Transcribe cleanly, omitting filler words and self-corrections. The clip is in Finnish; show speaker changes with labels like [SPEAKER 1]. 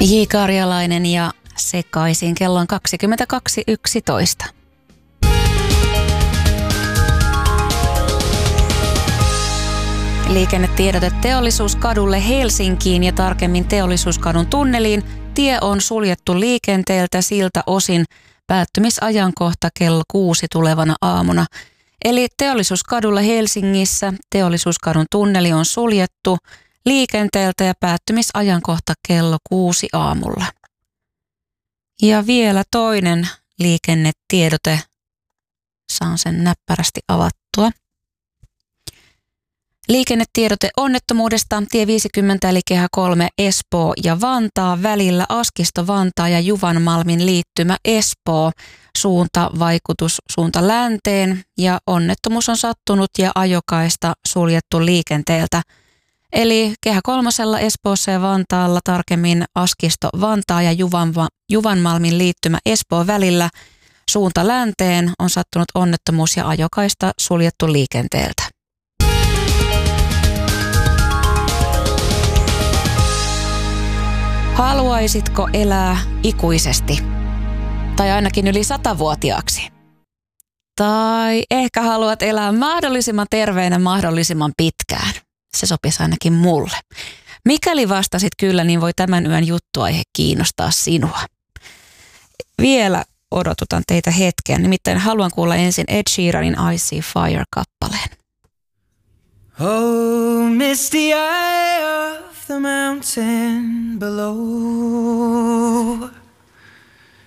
[SPEAKER 1] J. Karjalainen ja Sekaisin, kello on 22.11. Liikennetiedote Teollisuuskadulle Helsinkiin ja tarkemmin Teollisuuskadun tunneliin. Tie on suljettu liikenteeltä siltä osin päättymisajankohta kello 6 tulevana aamuna. Eli Teollisuuskadulla Helsingissä Teollisuuskadun tunneli on suljettu liikenteeltä ja päättymisajankohta kello 6 aamulla. Ja vielä toinen liikennetiedote. Saan sen näppärästi avattua. Liikennetiedote onnettomuudesta tie 50 eli kehä 3 Espoo ja Vantaa välillä Askisto-Vantaa ja Juvanmalmin liittymä Espoo. Suuntavaikutus suunta länteen ja onnettomuus on sattunut ja ajokaista suljettu liikenteeltä. Eli kehä 3 Espoossa ja Vantaalla tarkemmin Askisto-Vantaa ja Juvanmalmin liittymä Espoo välillä suunta länteen on sattunut onnettomuus ja ajokaista suljettu liikenteeltä. Haluaisitko elää ikuisesti? Tai ainakin yli 100-vuotiaaksi? Tai ehkä haluat elää mahdollisimman terveenä mahdollisimman pitkään? Se sopisi ainakin mulle. Mikäli vastasit kyllä, niin voi tämän yön juttuaihe kiinnostaa sinua. Vielä odotutan teitä hetken. Nimittäin haluan kuulla ensin Ed Sheeranin I See Fire-kappaleen.
[SPEAKER 2] Oh, misty eye of the mountain below.